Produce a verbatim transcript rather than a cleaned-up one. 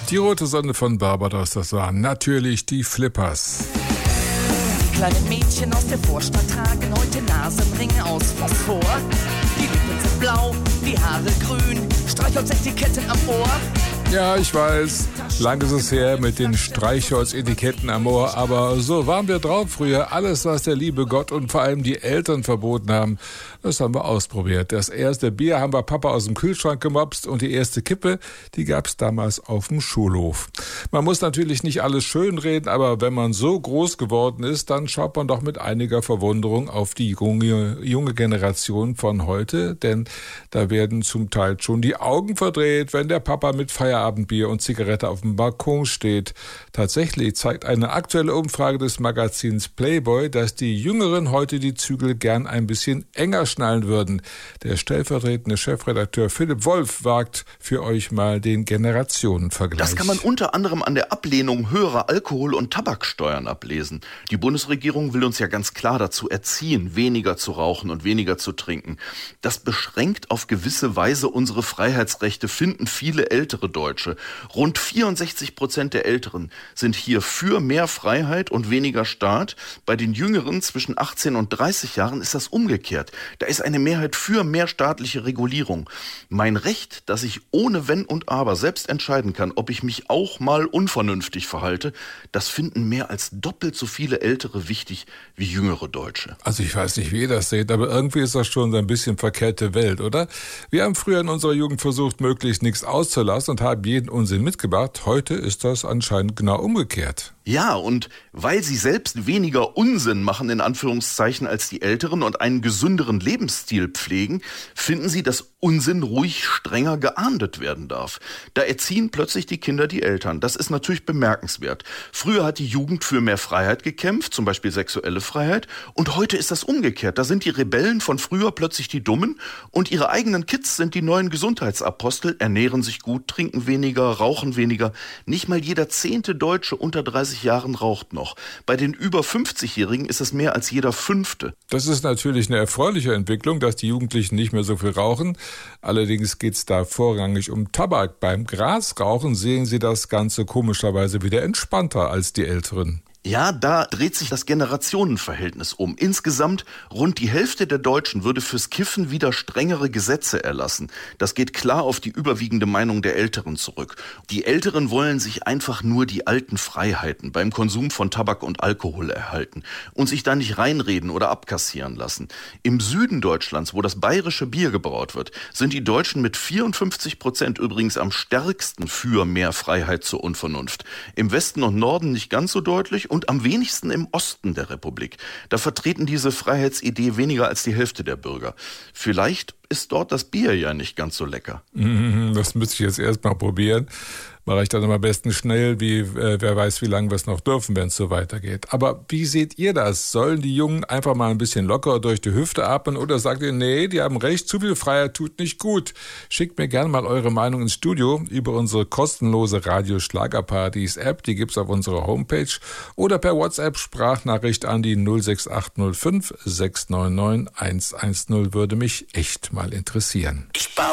Die rote Sonne von Barbados, das waren natürlich die Flippers. Die kleinen Mädchen aus der Vorstadt tragen heute Nasenringe aus Phosphor. Die Lippen sind blau, die Haare grün, Streichholzetiketten am Ohr. Ja, ich weiß, lang ist es her mit den Streichholzetiketten am Ohr, aber so waren wir drauf früher. Alles, was der liebe Gott und vor allem die Eltern verboten haben, das haben wir ausprobiert. Das erste Bier haben wir Papa aus dem Kühlschrank gemopst und die erste Kippe, die gab's damals auf dem Schulhof. Man muss natürlich nicht alles schönreden, aber wenn man so groß geworden ist, dann schaut man doch mit einiger Verwunderung auf die junge, junge Generation von heute, denn da werden zum Teil schon die Augen verdreht, wenn der Papa mit Feierabendbier und Zigarette auf dem Balkon steht. Tatsächlich zeigt eine aktuelle Umfrage des Magazins Playboy, dass die Jüngeren heute die Zügel gern ein bisschen enger schnallen würden. Der stellvertretende Chefredakteur Philipp Wolf wagt für euch mal den Generationenvergleich. Das kann man unter anderem an der Ablehnung höherer Alkohol- und Tabaksteuern ablesen. Die Bundesregierung will uns ja ganz klar dazu erziehen, weniger zu rauchen und weniger zu trinken. Das beschränkt auf gewisse Weise unsere Freiheitsrechte, finden viele ältere Deutsche. Rund vierundsechzig Prozent der Älteren sind hier für mehr Freiheit und weniger Staat. Bei den Jüngeren zwischen achtzehn und dreißig Jahren ist das umgekehrt. Da ist eine Mehrheit für mehr staatliche Regulierung. Mein Recht, dass ich ohne Wenn und Aber selbst entscheiden kann, ob ich mich auch mal unvernünftig verhalte, das finden mehr als doppelt so viele Ältere wichtig wie jüngere Deutsche. Also ich weiß nicht, wie ihr das seht, aber irgendwie ist das schon so ein bisschen verkehrte Welt, oder? Wir haben früher in unserer Jugend versucht, möglichst nichts auszulassen und haben jeden Unsinn mitgebracht. Heute ist das anscheinend genau umgekehrt. Ja, und weil sie selbst weniger Unsinn machen, in Anführungszeichen, als die Älteren und einen gesünderen Lebensstil pflegen, finden sie, dass Unsinn ruhig strenger geahndet werden darf. Da erziehen plötzlich die Kinder die Eltern. Das ist natürlich bemerkenswert. Früher hat die Jugend für mehr Freiheit gekämpft, zum Beispiel sexuelle Freiheit, und heute ist das umgekehrt. Da sind die Rebellen von früher plötzlich die Dummen und ihre eigenen Kids sind die neuen Gesundheitsapostel, ernähren sich gut, trinken weniger, rauchen weniger. Nicht mal jeder zehnte Deutsche unter dreißig Jahren raucht noch. Bei den über fünfzigjährigen ist es mehr als jeder fünfte. Das ist natürlich eine erfreuliche Entwicklung, dass die Jugendlichen nicht mehr so viel rauchen. Allerdings geht es da vorrangig um Tabak. Beim Grasrauchen sehen sie das Ganze komischerweise wieder entspannter als die Älteren. Ja, da dreht sich das Generationenverhältnis um. Insgesamt rund die Hälfte der Deutschen würde fürs Kiffen wieder strengere Gesetze erlassen. Das geht klar auf die überwiegende Meinung der Älteren zurück. Die Älteren wollen sich einfach nur die alten Freiheiten beim Konsum von Tabak und Alkohol erhalten und sich da nicht reinreden oder abkassieren lassen. Im Süden Deutschlands, wo das bayerische Bier gebraut wird, sind die Deutschen mit vierundfünfzig Prozent übrigens am stärksten für mehr Freiheit zur Unvernunft. Im Westen und Norden nicht ganz so deutlich und am wenigsten im Osten der Republik. Da vertreten diese Freiheitsidee weniger als die Hälfte der Bürger. Vielleicht ist dort das Bier ja nicht ganz so lecker. Das müsste ich jetzt erst mal probieren. Mache ich dann am besten schnell, wie äh, wer weiß, wie lange wir es noch dürfen, wenn es so weitergeht. Aber wie seht ihr das? Sollen die Jungen einfach mal ein bisschen locker durch die Hüfte atmen oder sagt ihr, nee, die haben recht, zu viel Freiheit tut nicht gut? Schickt mir gerne mal eure Meinung ins Studio über unsere kostenlose Radio-Schlagerpartys-App, die gibt's auf unserer Homepage, oder per WhatsApp-Sprachnachricht an die null sechs acht null fünf sechs neun neun eins eins null, würde mich echt mal interessieren.